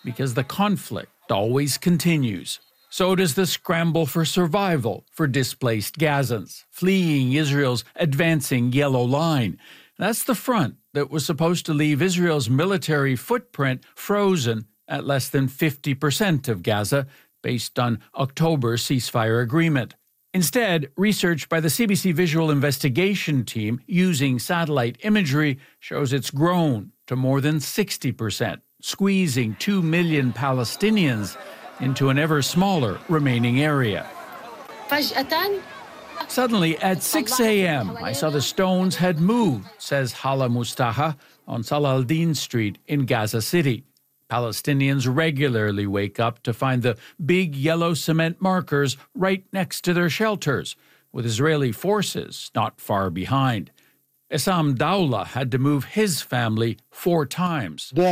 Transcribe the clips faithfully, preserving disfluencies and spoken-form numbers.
because the conflict always continues. So does the scramble for survival for displaced Gazans, fleeing Israel's advancing yellow line. That's the front that was supposed to leave Israel's military footprint frozen at less than fifty percent of Gaza, based on October's ceasefire agreement. Instead, research by the C B C Visual Investigation Team using satellite imagery shows it's grown to more than sixty percent, squeezing two million Palestinians into an ever smaller remaining area. Suddenly, at six a.m., I saw the stones had moved, says Hala Mustaha on Salah al-Din Street in Gaza City. Palestinians regularly wake up to find the big yellow cement markers right next to their shelters, with Israeli forces not far behind. Essam Dawla had to move his family four times. The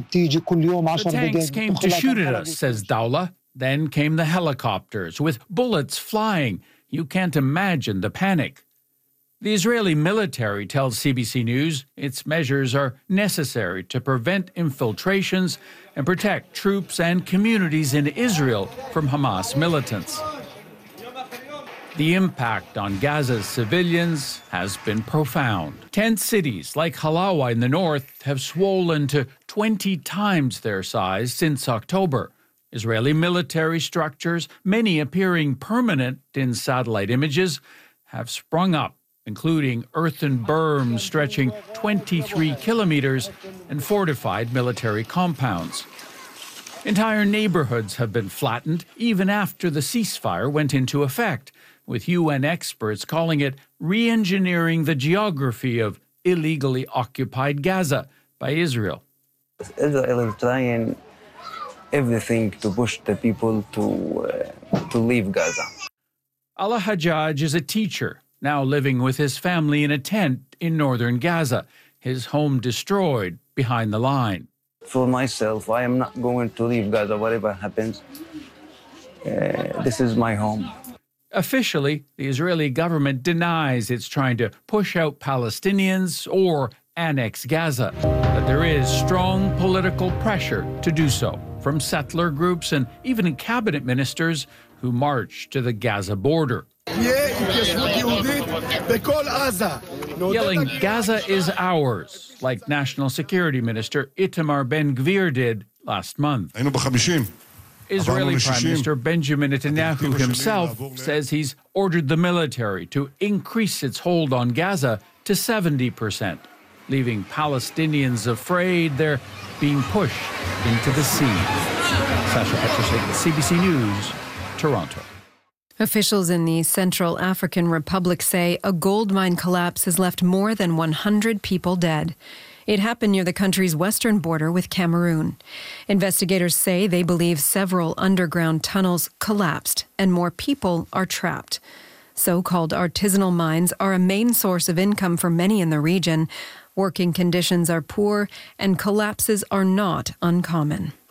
tanks came to shoot at us, says Dawla. Then came the helicopters with bullets flying. You can't imagine the panic. The Israeli military tells C B C News its measures are necessary to prevent infiltrations and protect troops and communities in Israel from Hamas militants. The impact on Gaza's civilians has been profound. Tent cities like Halawa in the north have swollen to twenty times their size since October. Israeli military structures, many appearing permanent in satellite images, have sprung up, including earthen berms stretching twenty-three kilometers and fortified military compounds. Entire neighborhoods have been flattened even after the ceasefire went into effect, with U N experts calling it re-engineering the geography of illegally occupied Gaza by Israel. Israel is trying everything to push the people to, uh, to leave Gaza. Ala Hajjaj is a teacher, now living with his family in a tent in northern Gaza, his home destroyed behind the line. For myself, I am not going to leave Gaza, whatever happens. Uh, this is my home. Officially, the Israeli government denies it's trying to push out Palestinians or annex Gaza, but there is strong political pressure to do so from settler groups and even cabinet ministers who march to the Gaza border. Yelling, "Gaza is ours," like National Security Minister Itamar Ben-Gvir did last month. Israeli Prime Minister Benjamin Netanyahu himself says he's ordered the military to increase its hold on Gaza to seventy percent, leaving Palestinians afraid they're being pushed into the sea. Sasha Petrusik, C B C News, Toronto. Officials in the Central African Republic say a gold mine collapse has left more than one hundred people dead. It happened near the country's western border with Cameroon. Investigators say they believe several underground tunnels collapsed and more people are trapped. So-called artisanal mines are a main source of income for many in the region. Working conditions are poor and collapses are not uncommon.